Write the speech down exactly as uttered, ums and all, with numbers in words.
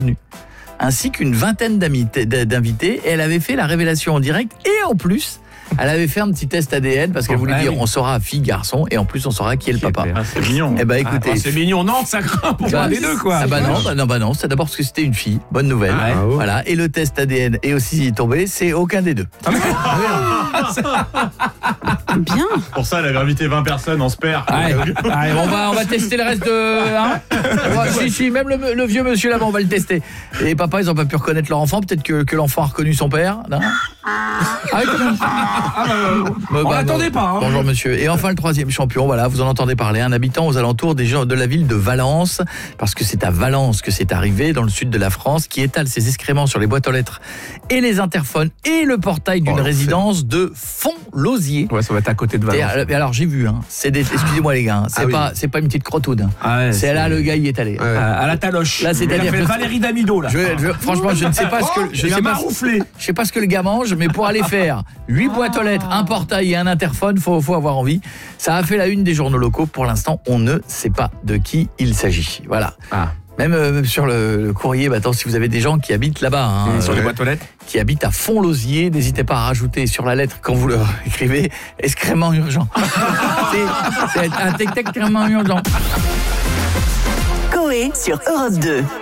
ainsi qu'une vingtaine d'invités. Et elle avait fait la révélation en direct. Et en plus, elle avait fait un petit test A D N parce qu'elle voulait ah, dire oui. on saura fille, garçon. Et en plus, on saura qui est le papa. Ah, c'est mignon. Eh ben, écoutez. Ah, c'est mignon. Non, ça craint pour bah, un des deux, quoi. Ah bah non, bah non, bah non. C'est d'abord parce que c'était une fille. Bonne nouvelle. Ah, ouais. Voilà. Et le test A D N est aussi tombé. C'est aucun des deux. Ah, bien. Pour ça, elle avait invité vingt personnes, on se perd. Allez, allez, on, va, on va tester le reste de... Hein va, si, si, même le, le vieux monsieur là-bas, on va le tester. Et les papas, ils n'ont pas pu reconnaître leur enfant. Peut-être que, que l'enfant a reconnu son père. Non ah, ah, bah, on bah, l'attendait pas. Hein. Bonjour monsieur. Et enfin, le troisième champion, voilà, vous en entendez parler. Un habitant aux alentours des gens de la ville de Valence, parce que c'est à Valence que c'est arrivé, dans le sud de la France, qui étale ses excréments sur les boîtes aux lettres et les interphones et le portail d'une oh, résidence de Font-Lausier. Ouais, ça va être à côté de Valence. Et alors j'ai vu, hein, c'est des, excusez-moi les gars, c'est ah, pas, oui. c'est pas une petite crotoude. Ah ouais, c'est, c'est là le gars y est allé. Ouais. À la taloche. Là, c'est-à-dire que Valérie Damido là. Je, je, franchement, je ne sais pas ce que je sais pas, je sais pas ce que le gars mange, mais pour aller faire huit boîtes aux lettres, un portail et un interphone, faut, faut avoir envie. Ça a fait la une des journaux locaux. Pour l'instant, on ne sait pas de qui il s'agit. Voilà. Ah. Même, euh, même sur le, le courrier, bah attends, si vous avez des gens qui habitent là-bas, hein, mmh, sur euh, les boîtes aux lettres, qui habitent à Font-Lausier, n'hésitez pas à rajouter sur la lettre quand vous leur écrivez excrément urgent. c'est, c'est un texte excrément urgent. Coé sur Europe deux.